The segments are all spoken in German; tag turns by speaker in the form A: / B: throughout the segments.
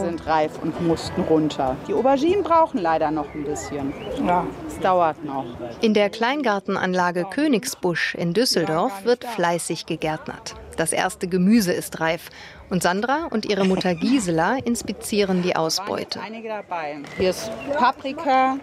A: sind reif und mussten runter. Die Auberginen brauchen leider noch ein bisschen. Ja, es dauert noch.
B: In der Kleingartenanlage Königsbusch in Düsseldorf wird fleißig gegärtnert. Das erste Gemüse ist reif. Und Sandra und ihre Mutter Gisela inspizieren die Ausbeute.
A: Einige dabei. Hier ist Paprika.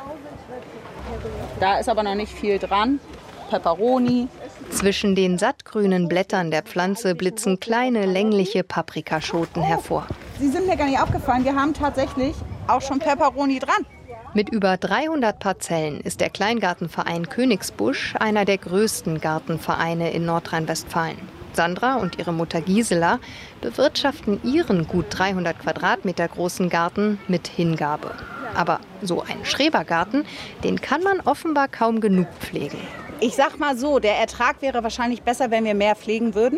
A: Da ist aber noch nicht viel dran. Peperoni.
B: Zwischen den sattgrünen Blättern der Pflanze blitzen kleine, längliche Paprikaschoten hervor.
A: Sie sind mir gar nicht aufgefallen. Wir haben tatsächlich auch schon Peperoni dran.
B: Mit über 300 Parzellen ist der Kleingartenverein Königsbusch einer der größten Gartenvereine in Nordrhein-Westfalen. Sandra und ihre Mutter Gisela bewirtschaften ihren gut 300 Quadratmeter großen Garten mit Hingabe. Aber so ein Schrebergarten, den kann man offenbar kaum genug pflegen.
A: Ich sag mal so, der Ertrag wäre wahrscheinlich besser, wenn wir mehr pflegen würden.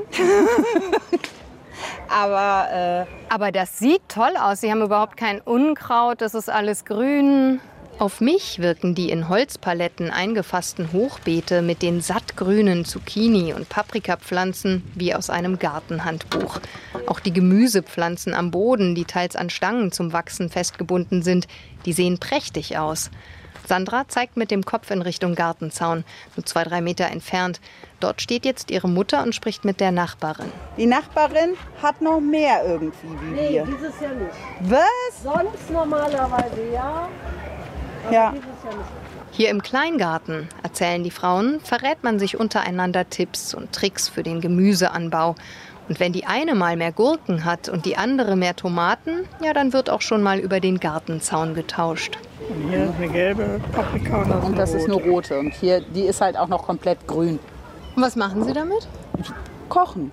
B: Aber das sieht toll aus. Sie haben überhaupt kein Unkraut, das ist alles grün. Auf mich wirken die in Holzpaletten eingefassten Hochbeete mit den sattgrünen Zucchini- und Paprikapflanzen wie aus einem Gartenhandbuch. Auch die Gemüsepflanzen am Boden, die teils an Stangen zum Wachsen festgebunden sind, die sehen prächtig aus. Sandra zeigt mit dem Kopf in Richtung Gartenzaun, nur 2-3 Meter entfernt. Dort steht jetzt ihre Mutter und spricht mit der Nachbarin.
A: Die Nachbarin hat noch mehr irgendwie wie wir.
C: Nee, dieses Jahr nicht.
A: Was?
C: Sonst normalerweise ja.
A: Ja.
B: Hier im Kleingarten, erzählen die Frauen, verrät man sich untereinander Tipps und Tricks für den Gemüseanbau. Und wenn die eine mal mehr Gurken hat und die andere mehr Tomaten, ja, dann wird auch schon mal über den Gartenzaun getauscht.
D: Und hier ist eine gelbe Paprika
A: und das ist eine rote. Und hier, die ist halt auch noch komplett grün.
B: Und was machen Sie damit?
A: Kochen.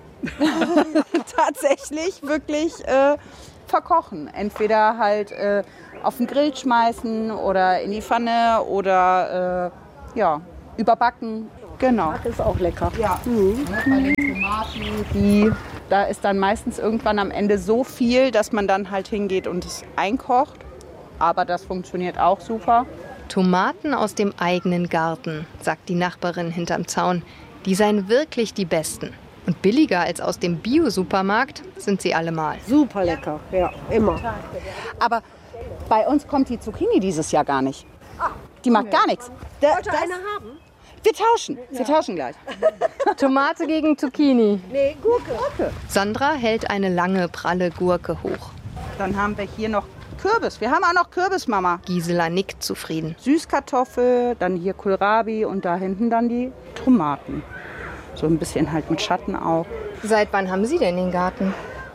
A: Tatsächlich wirklich verkochen. Entweder halt auf den Grill schmeißen oder in die Pfanne oder überbacken. Genau.
C: Das ist auch lecker.
A: Ja. Bei den Tomaten, da ist dann meistens irgendwann am Ende so viel, dass man dann halt hingeht und es einkocht. Aber das funktioniert auch super.
B: Tomaten aus dem eigenen Garten, sagt die Nachbarin hinterm Zaun. Die seien wirklich die besten. Und billiger als aus dem Bio-Supermarkt sind sie allemal.
C: Super lecker, ja, immer.
A: Aber bei uns kommt die Zucchini dieses Jahr gar nicht. Die mag gar nichts.
C: Wollte eine haben?
A: Wir tauschen gleich.
B: Tomate gegen Zucchini.
C: Nee, Gurke.
B: Sandra hält eine lange, pralle Gurke hoch.
A: Dann haben wir hier noch Kürbis. Wir haben auch noch Kürbis, Mama.
B: Gisela nickt zufrieden.
A: Süßkartoffel, dann hier Kohlrabi und da hinten dann die Tomaten. So ein bisschen halt mit Schatten auch.
B: Seit wann haben Sie denn den Garten?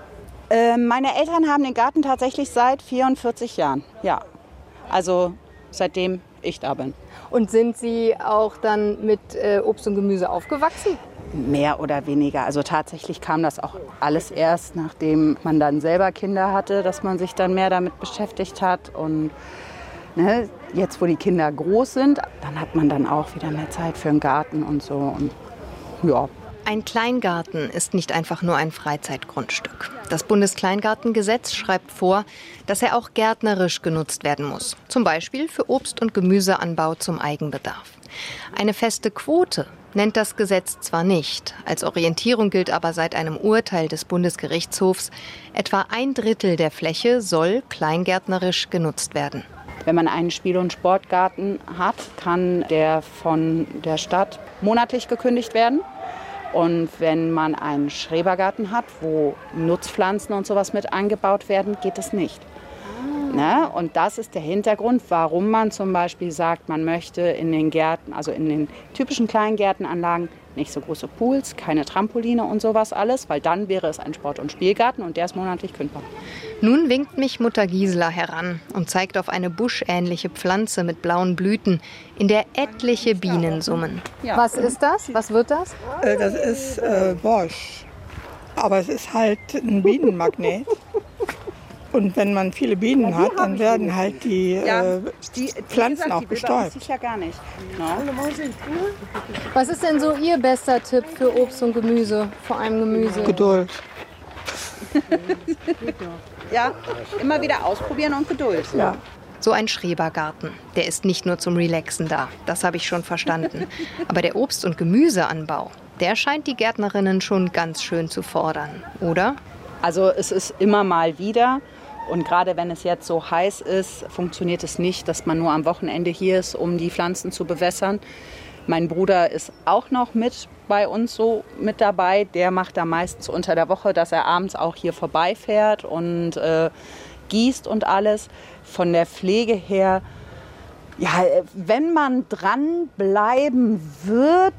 A: Meine Eltern haben den Garten tatsächlich seit 44 Jahren. Ja, also seitdem ich da bin.
B: Und sind Sie auch dann mit Obst und Gemüse aufgewachsen?
A: Mehr oder weniger. Also tatsächlich kam das auch alles erst, nachdem man dann selber Kinder hatte, dass man sich dann mehr damit beschäftigt hat. Und jetzt, wo die Kinder groß sind, dann hat man dann auch wieder mehr Zeit für den Garten und so. Und ja.
B: Ein Kleingarten ist nicht einfach nur ein Freizeitgrundstück. Das Bundeskleingartengesetz schreibt vor, dass er auch gärtnerisch genutzt werden muss. Zum Beispiel für Obst- und Gemüseanbau zum Eigenbedarf. Eine feste Quote nennt das Gesetz zwar nicht. Als Orientierung gilt aber seit einem Urteil des Bundesgerichtshofs, etwa 1/3 der Fläche soll kleingärtnerisch genutzt werden.
A: Wenn man einen Spiel- und Sportgarten hat, kann der von der Stadt monatlich gekündigt werden. Und wenn man einen Schrebergarten hat, wo Nutzpflanzen und sowas mit angebaut werden, geht es nicht. Und das ist der Hintergrund, warum man zum Beispiel sagt, man möchte in den Gärten, also in den typischen Kleingärtenanlagen, nicht so große Pools, keine Trampoline und sowas alles, weil dann wäre es ein Sport- und Spielgarten und der ist monatlich kündbar.
B: Nun winkt mich Mutter Gisela heran und zeigt auf eine buschähnliche Pflanze mit blauen Blüten, in der etliche Bienen summen.
A: Ja.
B: Was ist das? Was wird das?
D: Das ist Borsch. Aber es ist halt ein Bienenmagnet. Und wenn man viele Bienen hat, dann werden halt die Pflanzen auch bestäubt.
A: Ich ja gar nicht. No.
B: Was ist denn so Ihr bester Tipp für Obst und Gemüse, vor allem Gemüse?
D: Geduld.
A: Ja, immer wieder ausprobieren und Geduld.
D: Ja.
B: So ein Schrebergarten, der ist nicht nur zum Relaxen da, das habe ich schon verstanden. Aber der Obst- und Gemüseanbau, der scheint die Gärtnerinnen schon ganz schön zu fordern, oder?
A: Also es ist immer mal wieder. Und gerade wenn es jetzt so heiß ist, funktioniert es nicht, dass man nur am Wochenende hier ist, um die Pflanzen zu bewässern. Mein Bruder ist auch noch mit bei uns so mit dabei. Der macht da meistens unter der Woche, dass er abends auch hier vorbeifährt und gießt und alles. Von der Pflege her, ja, wenn man dranbleiben würde,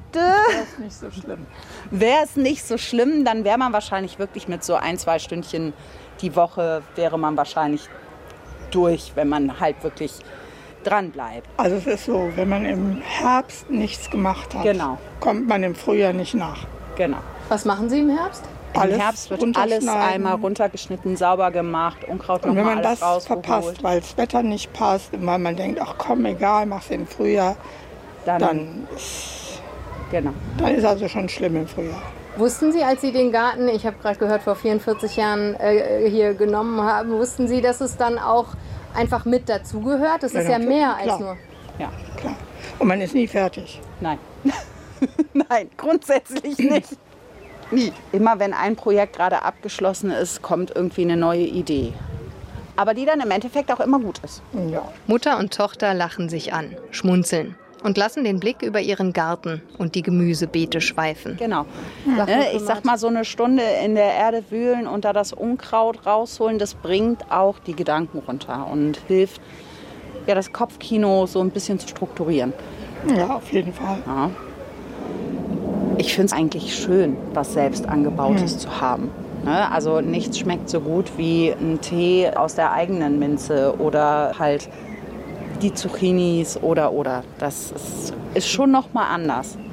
A: wäre es nicht so schlimm. Dann wäre man wahrscheinlich wirklich mit so 1-2 Stündchen die Woche, wäre man wahrscheinlich durch, wenn man halt wirklich dran bleibt.
D: Also es ist so, wenn man im Herbst nichts gemacht hat,
A: Genau.
D: kommt man im Frühjahr nicht nach.
A: Genau.
B: Was machen Sie im Herbst?
D: Alles
A: Im Herbst wird alles
D: runterschneiden.
A: einmal runtergeschnitten, sauber gemacht, Unkraut
D: Und wenn
A: nochmal
D: man
A: alles
D: das
A: rausgeholt.
D: verpasst, weil das Wetter nicht passt, und weil man denkt, ach komm, egal, mach's im Frühjahr, dann ist also schon schlimm im Frühjahr.
B: Wussten Sie, als Sie den Garten, ich habe gerade gehört, vor 44 Jahren hier genommen haben, wussten Sie, dass es dann auch einfach mit dazugehört? Das ist ja mehr als nur...
A: Ja,
D: Klar. Und man ist nie fertig.
A: nein. Nein, grundsätzlich nicht. Nie. Immer wenn ein Projekt gerade abgeschlossen ist, kommt irgendwie eine neue Idee. Aber die dann im Endeffekt auch immer gut ist.
D: Ja.
B: Mutter und Tochter lachen sich an, schmunzeln und lassen den Blick über ihren Garten und die Gemüsebeete schweifen.
A: Genau. Ich sag mal, so eine Stunde in der Erde wühlen und da das Unkraut rausholen, das bringt auch die Gedanken runter und hilft, ja, das Kopfkino so ein bisschen zu strukturieren.
D: Ja, auf jeden Fall.
A: Ja. Ich finde es eigentlich schön, was selbst angebautes zu haben. Ne? Also nichts schmeckt so gut wie ein Tee aus der eigenen Minze oder halt die Zucchinis oder. Das ist schon noch mal anders.